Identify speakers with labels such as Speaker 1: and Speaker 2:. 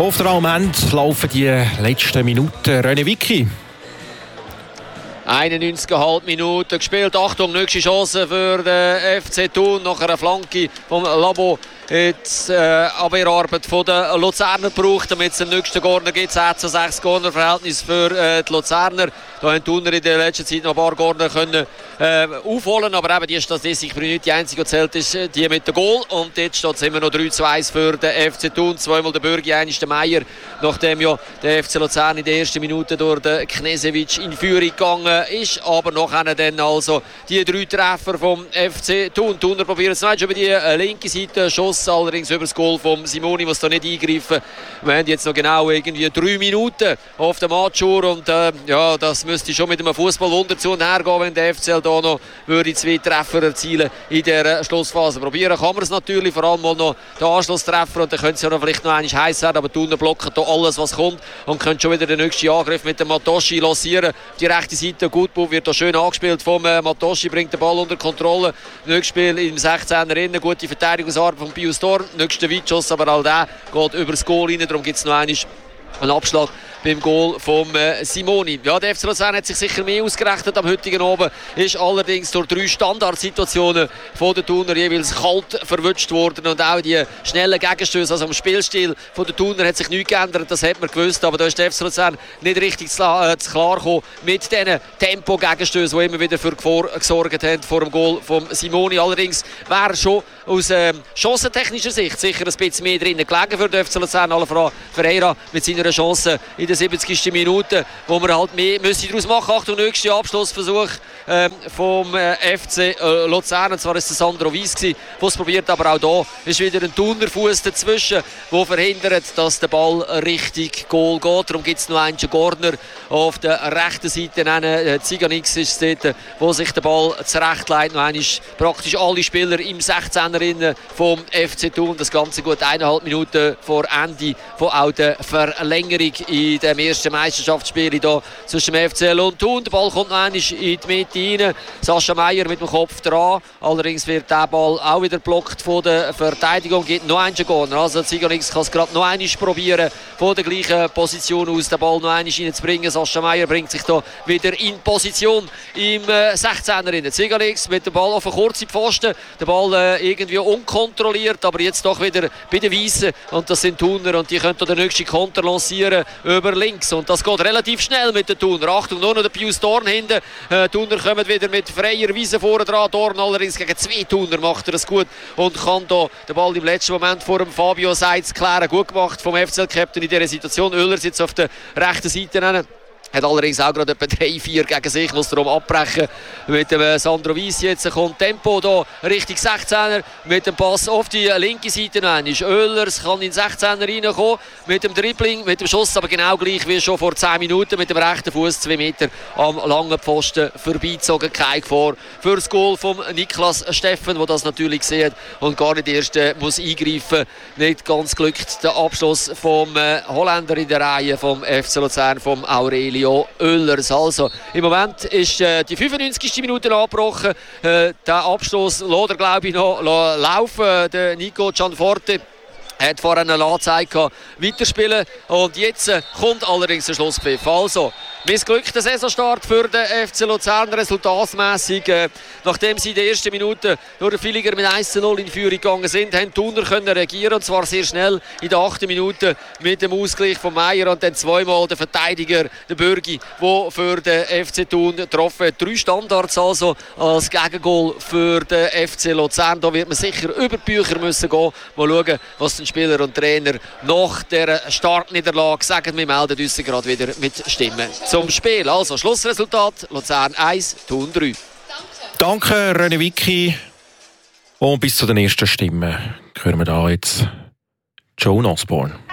Speaker 1: Auf der Moment laufen die letzten Minuten. René Vicky.
Speaker 2: 91,5 Minuten gespielt. Achtung, nächste Chance für den FC Thun. Nach einer Flanke vom Labo. Jetzt Abwehrarbeit von den Luzerner braucht, damit es den nächsten Corner gibt. 10:6 Cornerverhältnis für die Luzerner. Da haben die Thuner in der letzten Zeit noch ein paar Corner können aufholen, aber eben die Statistik nicht die einzige, die zählt, ist die mit dem Goal. Und jetzt steht es immer noch 3:2 für den FC Thun. Zweimal der Bürgi, einmal der Meier, nachdem ja der FC Luzern in der ersten Minute durch den Knežević in Führung gegangen ist. Aber nachher dann also die 3 Treffer vom FC Thun. Die Thuner probieren es noch über die linke Seite, Schuss allerdings über das Goal von Simoni, muss da nicht eingreifen. Wir haben jetzt noch genau irgendwie 3 Minuten auf der Matchuhr und ja, das müsste schon mit einem Fußballwunder zu und her gehen, wenn der FCL da noch würde 2 Treffer erzielen in der Schlussphase. Probieren kann man es natürlich, vor allem mal noch den Anschlusstreffer und dann könnte es ja noch vielleicht noch einmal heiß werden, aber die Thuner blocken da alles, was kommt und können schon wieder den nächsten Angriff mit dem Matoschi lancieren. Die rechte Seite, Gutbau wird da schön angespielt vom Matoschi, bringt den Ball unter Kontrolle. Nächstes Spiel im 16er innen, gute Verteidigungsarbeit von Pius Thorn. Nächster Weitschuss, aber all der geht über das Goal rein, darum gibt es noch einmal einen Abschlag beim Goal von Simoni. Ja, der FC Luzern hat sich sicher mehr ausgerechnet am heutigen Abend, ist allerdings durch 3 Standardsituationen von den Thuner jeweils kalt verwutscht worden und auch die schnellen Gegenstöße, also am Spielstil von den Thuner hat sich nichts geändert, das hat man gewusst, aber da ist der FC Luzern nicht richtig zu klar gekommen mit diesen Tempo-Gegenstößen, die immer wieder für Gefahr gesorgt haben vor dem Goal von Simoni. Allerdings wäre schon aus chancentechnischer Sicht sicher ein bisschen mehr drinnen gelegen für den FC Luzern, Alfred Ferreira mit seiner Chance in der 70. Minute, wo wir halt mehr daraus machen müssen. Achtung, nächster Abschlussversuch vom FC Luzern, und zwar ist es Sandro Weiss gewesen, der es probiert, aber auch da ist wieder ein Thuner Fuß dazwischen, der verhindert, dass der Ball richtig Goal geht. Darum gibt es noch einen Corner auf der rechten Seite. Ziganix ist es dort, wo sich der Ball zurechtleitet. Noch einmal praktisch alle Spieler im 16er vom FC Thun. Das Ganze gut 1,5 Minuten vor Ende von auch der Verlängerung in dem ersten Meisterschaftsspiel hier zwischen dem FCL und Thun. Der Ball kommt noch einmal in die Mitte rein. Sascha Meier mit dem Kopf dran. Allerdings wird der Ball auch wieder blockt von der Verteidigung. Gibt noch einen Corner. Also Ziganix kann es gerade noch einmal probieren, von der gleichen Position aus den Ball noch einmal reinzubringen. Sascha Meier bringt sich da wieder in Position im 16er rein. Ziganix mit dem Ball auf eine kurze Pfosten. Der Ball irgendwie unkontrolliert, aber jetzt doch wieder bei den Weissen. Und das sind Thuner und die können den nächsten Konter lancieren über links. Und das geht relativ schnell mit den Thuner. Achtung, nur noch der Pius Thorn hinten. Thuner kommen wieder mit freier Wiese vorne dran. Thorn allerdings gegen 2 Thuner macht er es gut und kann da den Ball im letzten Moment vor dem Fabio Seitz klären. Gut gemacht vom FCL-Captain in dieser Situation. Oeller sitzt auf der rechten Seite. Hat allerdings auch gerade etwa 3-4 gegen sich, muss darum abbrechen. Mit dem Sandro Weiss jetzt kommt Tempo da Richtung 16er mit dem Pass auf die linke Seite. Oehlers kann in 16er reinkommen mit dem Dribbling, mit dem Schuss, aber genau gleich wie schon vor 10 Minuten mit dem rechten Fuß 2 Meter am langen Pfosten vorbeizogen. Keine Gefahr für das Goal von Niklas Steffen, der das natürlich sieht und gar nicht erst muss eingreifen. Nicht ganz glückt der Abschluss vom Holländer in der Reihe vom FC Luzern, vom Aurelio Oehlers. Also im Moment ist die 95. Minute angebrochen. Der Abschluss lässt er, glaube ich, noch laufen. Der Nico Gianforte hat vorhin eine Anzeige weiterspielen und jetzt kommt allerdings der Schlusspfiff. Also missglückter Saisonstart für den FC Luzern resultatsmässig. Nachdem sie in der ersten Minute durch den Villiger mit 1:0 in Führung gegangen sind, haben die Thuner können reagieren, und zwar sehr schnell in der 8. Minute mit dem Ausgleich von Meier und dann zweimal der Verteidiger, der Bürgi, der für den FC Thun getroffen hat. 3 Standards also als Gegengol für den FC Luzern. Da wird man sicher über die Bücher müssen gehen. Mal schauen, was den Spieler und Trainer nach der Startniederlage sagen. Wir melden uns gerade wieder mit Stimmen zum Spiel. Also Schlussresultat: Luzern 1, Thun 3.
Speaker 1: Danke, René Vicky. Und bis zu den ersten Stimmen hören wir da jetzt Joan Osborne.